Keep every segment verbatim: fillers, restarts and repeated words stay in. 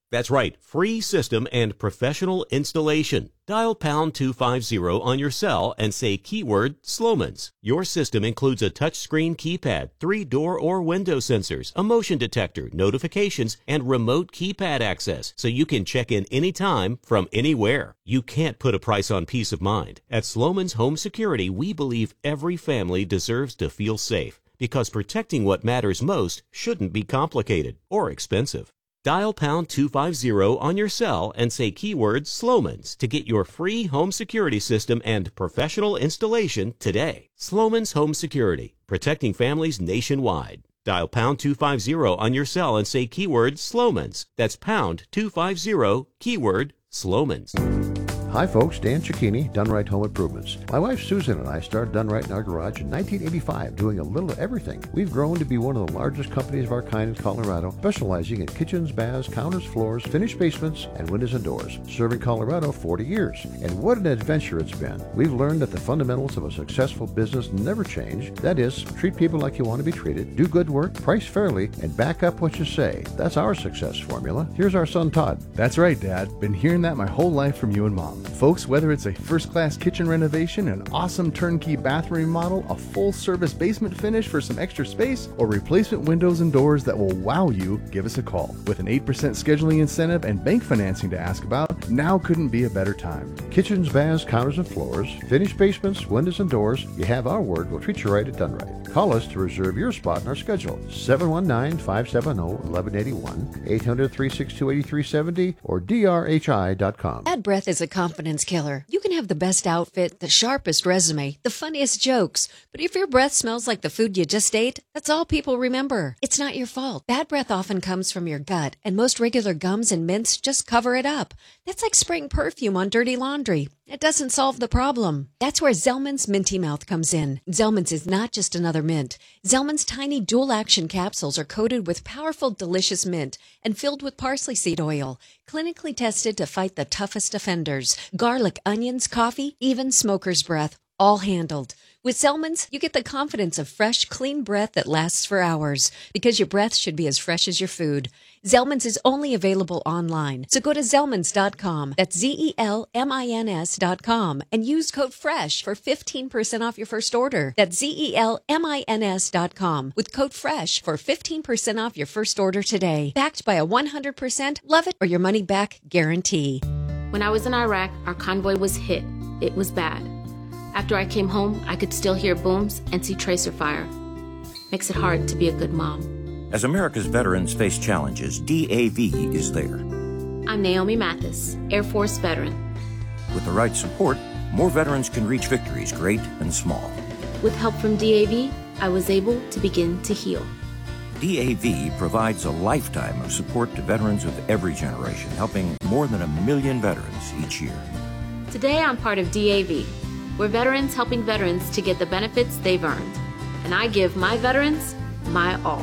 That's right, free system and professional installation. Dial pound two fifty on your cell and say keyword Slomin's. Your system includes a touchscreen keypad, three door or window sensors, a motion detector, notifications, and remote keypad access, so you can check in anytime from anywhere. You can't put a price on peace of mind. At Slomin's Home Security, we believe every family deserves to feel safe, because protecting what matters most shouldn't be complicated or expensive. Dial pound two fifty on your cell and say keyword Slomin's to get your free home security system and professional installation today. Slomin's Home Security, protecting families nationwide. Dial pound two fifty on your cell and say keyword Slomin's. That's pound two fifty, keyword Slomin's. Hi folks, Dan Cicchini, Done Right Home Improvements. My wife Susan and I started Done Right in our garage in nineteen eighty-five, doing a little of everything. We've grown to be one of the largest companies of our kind in Colorado, specializing in kitchens, baths, counters, floors, finished basements, and windows and doors. Serving Colorado forty years. And what an adventure it's been. We've learned that the fundamentals of a successful business never change. That is, treat people like you want to be treated, do good work, price fairly, and back up what you say. That's our success formula. Here's our son Todd. That's right, Dad. Been hearing that my whole life from you and Mom. Folks, whether it's a first-class kitchen renovation, an awesome turnkey bathroom remodel, a full-service basement finish for some extra space, or replacement windows and doors that will wow you, give us a call. With an eight percent scheduling incentive and bank financing to ask about, now couldn't be a better time. Kitchens, baths, counters, and floors, finished basements, windows, and doors. You have our word. We'll treat you right at Done Right. Call us to reserve your spot in our schedule. seven one nine, five seven zero, one one eight one, eight hundred, three six two, eight three seven zero, or D R H I dot com. Bad breath is a confidence killer. You can have the best outfit, the sharpest resume, the funniest jokes, but if your breath smells like the food you just ate, that's all people remember. It's not your fault. Bad breath often comes from your gut, and most regular gums and mints just cover it up. That's like spraying perfume on dirty laundry. It doesn't solve the problem. That's where Zellman's Minty Mouth comes in. Zellman's is not just another mint. Zellman's tiny dual-action capsules are coated with powerful, delicious mint and filled with parsley seed oil, clinically tested to fight the toughest offenders. Garlic, onions, coffee, even smoker's breath, all handled. With Zellman's, you get the confidence of fresh, clean breath that lasts for hours, because your breath should be as fresh as your food. Zellman's is only available online, so go to Zellmans dot com, that's Z E L M I N S dot com, and use code FRESH for fifteen percent off your first order. That's Z E L M I N S dot com, with code FRESH for fifteen percent off your first order today. Backed by a one hundred percent love it or your money back guarantee. When I was in Iraq, our convoy was hit. It was bad. After I came home, I could still hear booms and see tracer fire. Makes it hard to be a good mom. As America's veterans face challenges, D A V is there. I'm Naomi Mathis, Air Force veteran. With the right support, more veterans can reach victories, great and small. With help from D A V, I was able to begin to heal. D A V provides a lifetime of support to veterans of every generation, helping more than a million veterans each year. Today, I'm part of D A V. We're veterans helping veterans to get the benefits they've earned. And I give my veterans my all.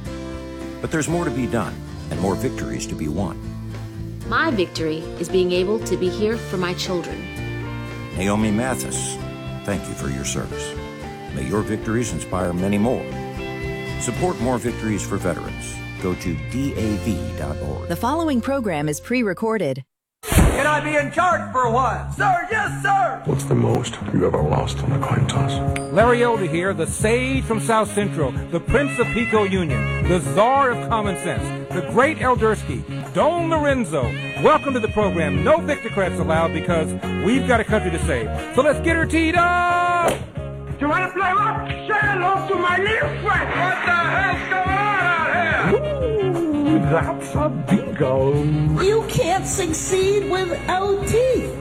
But there's more to be done and more victories to be won. My victory is being able to be here for my children. Naomi Mathis, thank you for your service. May your victories inspire many more. Support more victories for veterans. Go to D A V dot org. The following program is pre-recorded. Can I be in charge for a while? Sir, yes, sir! What's the most you ever lost on a coin toss? Larry Elder here, the sage from South Central, the Prince of Pico Union, the czar of common sense, the great Eldersky, Don Lorenzo. Welcome to the program. No Victocrats allowed because we've got a country to save. So let's get her teed up! You want to play what? Say hello to my little friend! What the hell's going on out here? Ooh, that's a bingo. You can't succeed without teeth.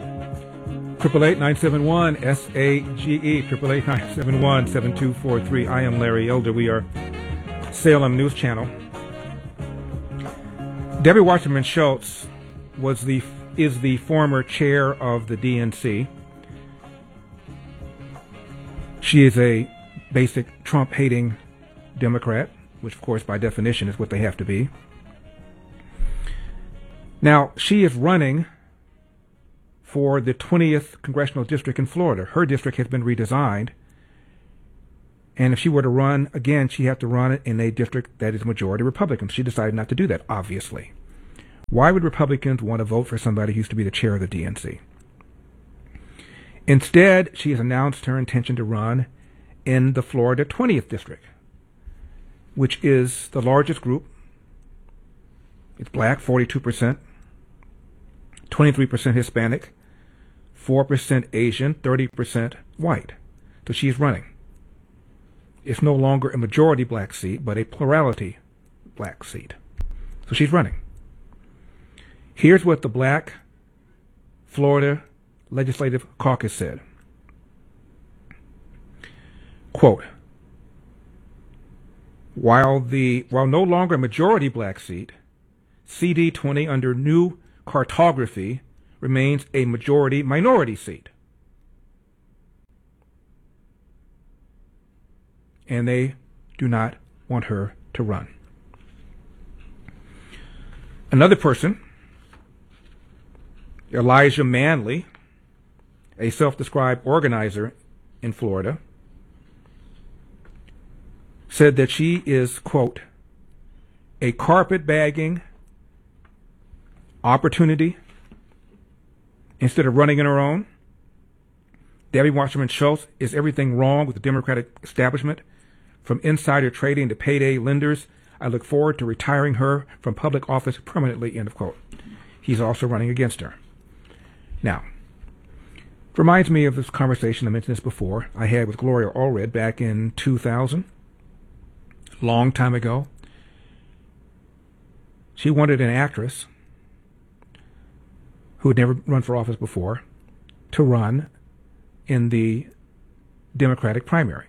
Triple eight nine seven one S A G E. Triple eight nine seven one seven two four three. I am Larry Elder. We are Salem News Channel. Debbie Wasserman Schultz was the is the former chair of the D N C. She is a basic Trump-hating Democrat, which, of course, by definition is what they have to be. Now, she is running for the twentieth Congressional District in Florida. Her district has been redesigned, and if she were to run again, she'd have to run it in a district that is majority Republican. She decided not to do that, obviously. Why would Republicans want to vote for somebody who used to be the chair of the D N C? Instead, she has announced her intention to run in the Florida twentieth District, which is the largest group. It's black, forty-two percent, twenty-three percent Hispanic, four percent Asian, thirty percent white. So she's running. It's no longer a majority black seat, but a plurality black seat. So she's running. Here's what the Black Florida Legislative Caucus said. Quote, while the while no longer a majority black seat, C D twenty under new cartography remains a majority minority seat. And they do not want her to run. Another person, Elijah Manley, a self-described organizer in Florida, said that she is, quote, a carpetbagging opportunity instead of running in her own. Debbie Wasserman Schultz is everything wrong with the Democratic establishment, from insider trading to payday lenders. I look forward to retiring her from public office permanently, end of quote. He's also running against her. Now, reminds me of this conversation, I mentioned this before, I had with Gloria Allred back in two thousand, long time ago. She wanted an actress who had never run for office before to run in the Democratic primary.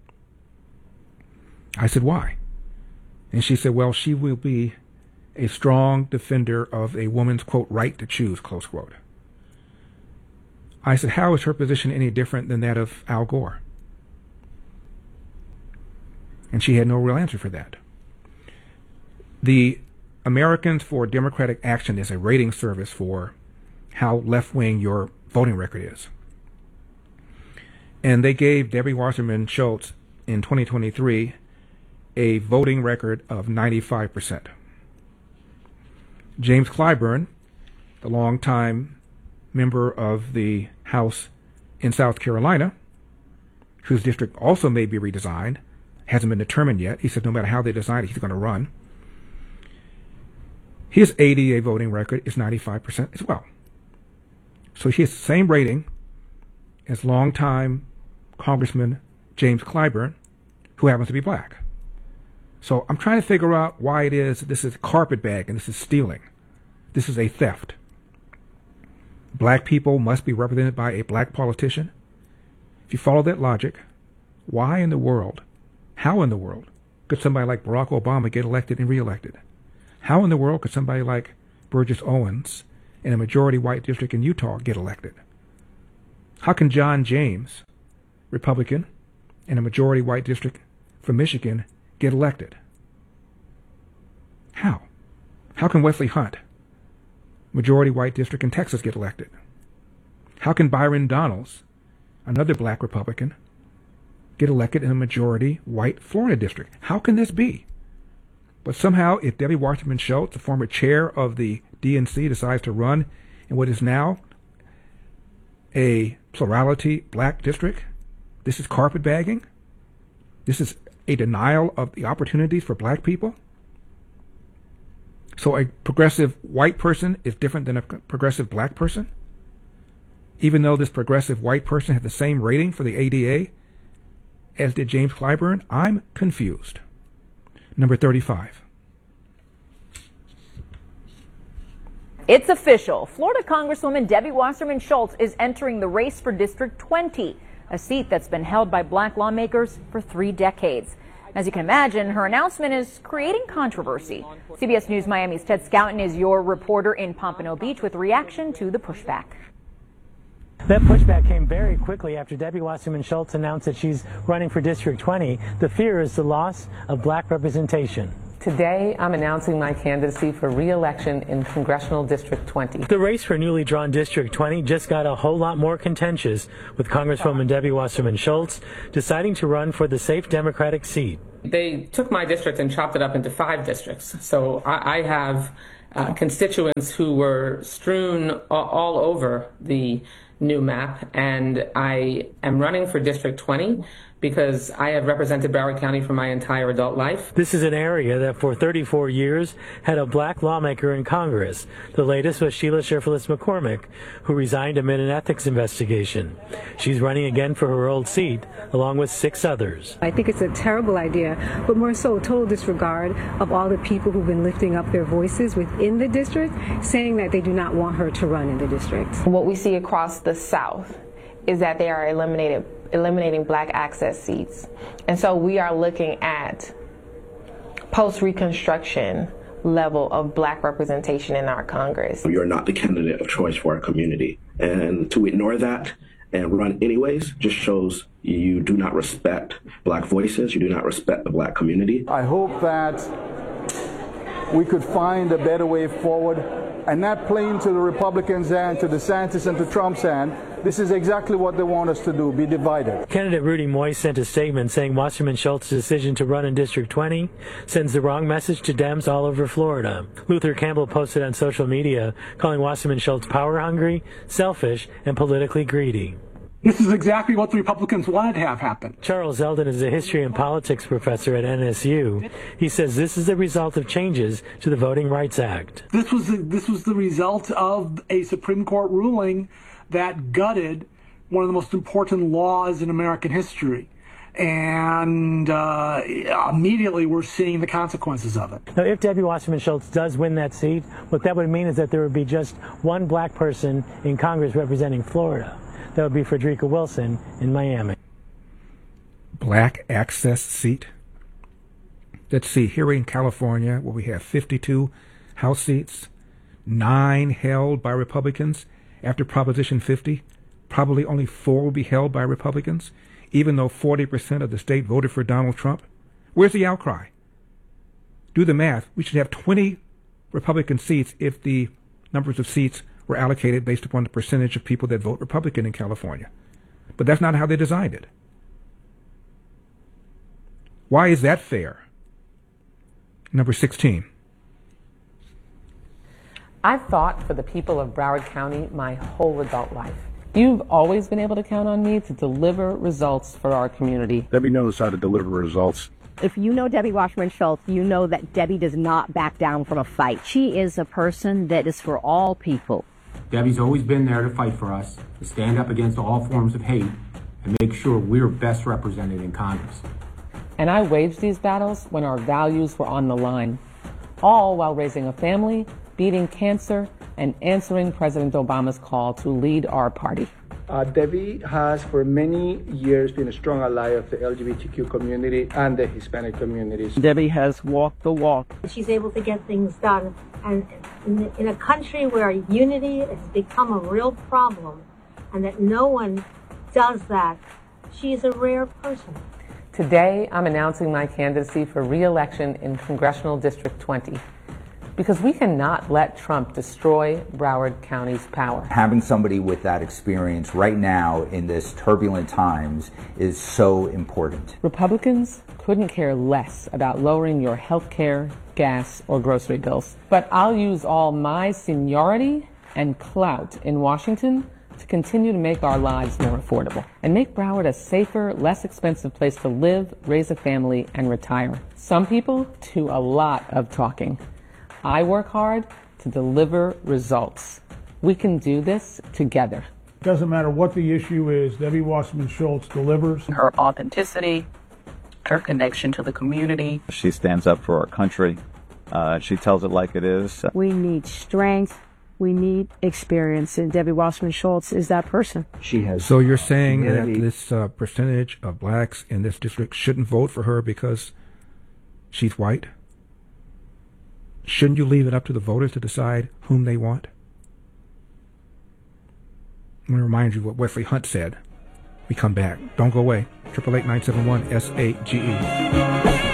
I said, why? And she said, well, she will be a strong defender of a woman's, quote, right to choose, close quote. I said, how is her position any different than that of Al Gore? And she had no real answer for that. The Americans for Democratic Action is a rating service for how left-wing your voting record is. And they gave Debbie Wasserman Schultz in twenty twenty-three a voting record of ninety-five percent. James Clyburn, the longtime member of the House in South Carolina, whose district also may be redesigned, hasn't been determined yet. He said no matter how they design it, he's going to run. His A D A voting record is ninety-five percent as well. So he has the same rating as longtime Congressman James Clyburn, who happens to be black. So I'm trying to figure out why it is this is carpetbagging, this is stealing. This is a theft. Black people must be represented by a black politician. If you follow that logic, why in the world, how in the world could somebody like Barack Obama get elected and reelected? How in the world could somebody like Burgess Owens in a majority white district in Utah get elected? How can John James, Republican, in a majority white district from Michigan, get elected? How? How can Wesley Hunt, majority white district in Texas, get elected? How can Byron Donalds, another black Republican, get elected in a majority white Florida district? How can this be? But somehow, if Debbie Wasserman Schultz, the former chair of the D N C, decides to run in what is now a plurality black district, this is carpetbagging? This is a denial of the opportunities for black people? So a progressive white person is different than a progressive black person? Even though this progressive white person had the same rating for the A D A as did James Clyburn? I'm confused. Number thirty-five. It's official. Florida Congresswoman Debbie Wasserman Schultz is entering the race for District twenty, a seat that's been held by black lawmakers for three decades. As you can imagine, her announcement is creating controversy. C B S News Miami's Ted Scouten is your reporter in Pompano Beach with reaction to the pushback. That pushback came very quickly after Debbie Wasserman Schultz announced that she's running for District twenty. The fear is the loss of black representation. Today, I'm announcing my candidacy for re-election in Congressional District twenty. The race for newly drawn District twenty just got a whole lot more contentious, with Congresswoman Debbie Wasserman Schultz deciding to run for the safe Democratic seat. They took my district and chopped it up into five districts. So I, I have uh, constituents who were strewn all over the new map, and I am running for District twenty because I have represented Broward County for my entire adult life. This is an area that for thirty-four years had a black lawmaker in Congress. The latest was Sheila Shifless McCormick, who resigned amid an ethics investigation. She's running again for her old seat, along with six others. I think it's a terrible idea, but more so total disregard of all the people who've been lifting up their voices within the district, saying that they do not want her to run in the district. What we see across the South is that they are eliminated eliminating black access seats. And so we are looking at post-Reconstruction level of black representation in our Congress. You're not the candidate of choice for our community. And to ignore that and run anyways just shows you do not respect black voices, you do not respect the black community. I hope that we could find a better way forward and not playing to the Republicans' hand, to DeSantis and to Trump's hand. This is exactly what they want us to do, be divided. Candidate Rudy Moy sent a statement saying Wasserman Schultz's decision to run in District twenty sends the wrong message to Dems all over Florida. Luther Campbell posted on social media calling Wasserman Schultz power-hungry, selfish, and politically greedy. This is exactly what the Republicans wanted to have happen. Charles Eldon is a history and politics professor at N S U. He says this is the result of changes to the Voting Rights Act. This was the, this was the result of a Supreme Court ruling that gutted one of the most important laws in American history. And uh, immediately we're seeing the consequences of it. Now, if Debbie Wasserman Schultz does win that seat, what that would mean is that there would be just one black person in Congress representing Florida. That would be Frederica Wilson in Miami. Black access seat. Let's see, here in California, where we have fifty-two House seats, nine held by Republicans. After Proposition fifty, probably only four will be held by Republicans, even though forty percent of the state voted for Donald Trump. Where's the outcry? Do the math. We should have twenty Republican seats if the numbers of seats were allocated based upon the percentage of people that vote Republican in California. But that's not how they designed it. Why is that fair? Number sixteen. I've fought for the people of Broward County my whole adult life. You've always been able to count on me to deliver results for our community. Debbie knows how to deliver results. If you know Debbie Wasserman Schultz, you know that Debbie does not back down from a fight. She is a person that is for all people. Debbie's always been there to fight for us, to stand up against all forms of hate, and make sure we're best represented in Congress. And I waged these battles when our values were on the line, all while raising a family, beating cancer, and answering President Obama's call to lead our party. Uh, Debbie has for many years been a strong ally of the L G B T Q community and the Hispanic communities. Debbie has walked the walk. She's able to get things done. And in, in a country where unity has become a real problem and that no one does that, she is a rare person. Today, I'm announcing my candidacy for re-election in Congressional District twenty. Because we cannot let Trump destroy Broward County's power. Having somebody with that experience right now in this turbulent times is so important. Republicans couldn't care less about lowering your health care, gas, or grocery bills. But I'll use all my seniority and clout in Washington to continue to make our lives more affordable and make Broward a safer, less expensive place to live, raise a family, and retire. Some people do a lot of talking. I work hard to deliver results. We can do this together. Doesn't matter what the issue is, Debbie Wasserman Schultz delivers. Her authenticity, her connection to the community. She stands up for our country. Uh, she tells it like it is. We need strength. We need experience, and Debbie Wasserman Schultz is that person. She has. So you're saying that this uh, percentage of blacks in this district shouldn't vote for her because she's white? Shouldn't you leave it up to the voters to decide whom they want? I'm going to remind you what Wesley Hunt said. We come back. Don't go away. eight eight eight, nine seven one, S A G E.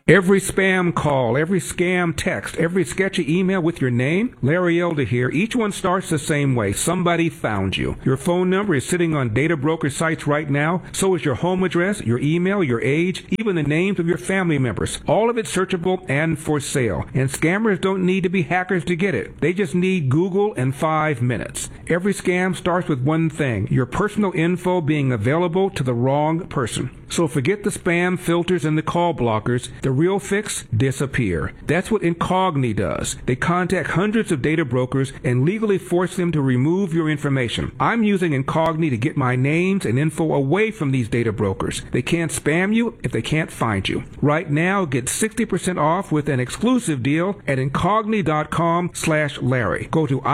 Every spam call, every scam text, every sketchy email with your name, Larry Elder here, each one starts the same way. Somebody found you. Your phone number is sitting on data broker sites right now. So is your home address, your email, your age, even the names of your family members. All of it searchable and for sale. And scammers don't need to be hackers to get it. They just need Google and five minutes. Every scam starts with one thing, your personal info being available to the wrong person. So forget the spam filters and the call blockers. The real fix? Disappear. That's what Incogni does. They contact hundreds of data brokers and legally force them to remove your information. I'm using Incogni to get my names and info away from these data brokers. They can't spam you if they can't find you. Right now, get sixty percent off with an exclusive deal at Incogni.com slash Larry. Go to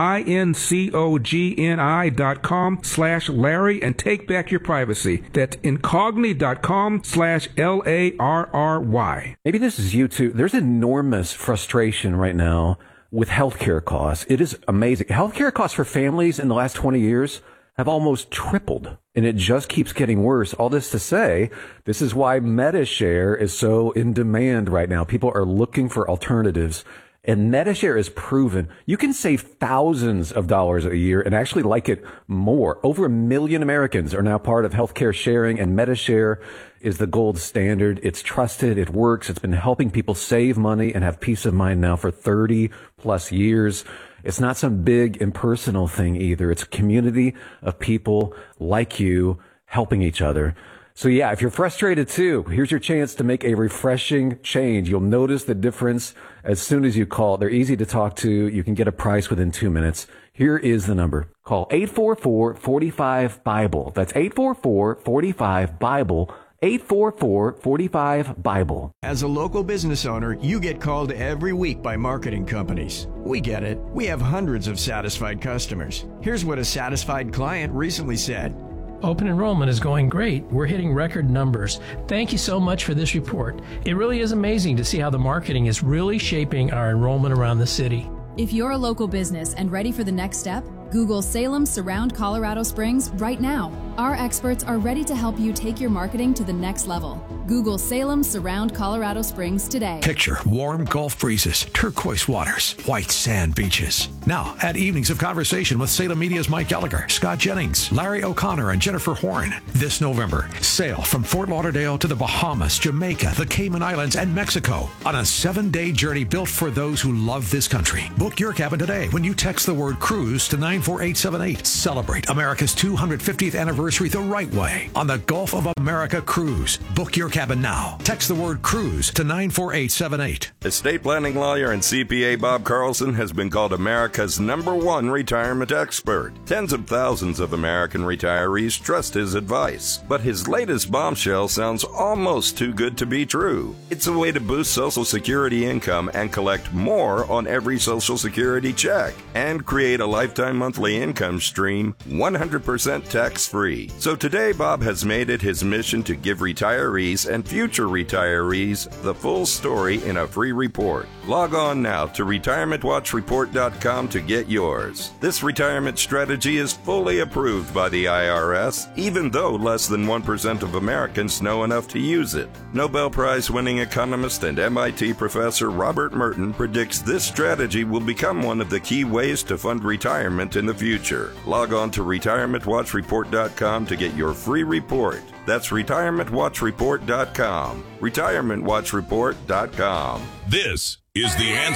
I-N-C-O-G-N-I dot com slash Larry and take back your privacy. That's Incogni.com slash L A R R Y. Maybe this is you too. There's enormous frustration right now with healthcare costs. It is amazing. Healthcare costs for families in the last twenty years have almost tripled, and it just keeps getting worse. All this to say, this is why MediShare is so in demand right now. People are looking for alternatives. And MediShare is proven you can save thousands of dollars a year and actually like it more. Over a million Americans are now part of healthcare sharing, and MediShare is the gold standard. It's trusted. It works. It's been helping people save money and have peace of mind now for thirty plus years. It's not some big impersonal thing either. It's a community of people like you helping each other. So yeah, if you're frustrated too, here's your chance to make a refreshing change. You'll notice the difference as soon as you call. They're easy to talk to. You can get a price within two minutes. Here is the number. Call eight four four, four five, BIBLE. That's eight four four, four five, BIBLE. eight four four, four five, BIBLE. As a local business owner, you get called every week by marketing companies. We get it. We have hundreds of satisfied customers. Here's what a satisfied client recently said. Open enrollment is going great. We're hitting record numbers. Thank you so much for this report. It really is amazing to see how the marketing is really shaping our enrollment around the city. If you're a local business and ready for the next step, Google Salem Surround Colorado Springs right now. Our experts are ready to help you take your marketing to the next level. Google Salem Surround Colorado Springs today. Picture warm Gulf breezes, turquoise waters, white sand beaches. Now, at Evenings of Conversation with Salem Media's Mike Gallagher, Scott Jennings, Larry O'Connor, and Jennifer Horn. This November, sail from Fort Lauderdale to the Bahamas, Jamaica, the Cayman Islands, and Mexico on a seven-day journey built for those who love this country. Book your cabin today when you text the word cruise to nine four eight seven eight. Celebrate America's two hundred fiftieth anniversary the right way on the Gulf of America Cruise. Book your cabin now. Text the word cruise to nine four eight seven eight. Estate planning lawyer and C P A Bob Carlson has been called America's number one retirement expert. Tens of thousands of American retirees trust his advice. But his latest bombshell sounds almost too good to be true. It's a way to boost Social Security income and collect more on every Social Security check and create a lifetime monthly income stream one hundred percent tax-free. So today, Bob has made it his mission to give retirees and future retirees the full story in a free report. Log on now to retirement watch report dot com to get yours. This retirement strategy is fully approved by the I R S, even though less than one percent of Americans know enough to use it. Nobel Prize-winning economist and M I T professor Robert Merton predicts this strategy will become one of the key ways to fund retirement in the future. Log on to retirement watch report dot com to get your free report. That's retirement watch report dot com. retirement watch report dot com. This is the answer.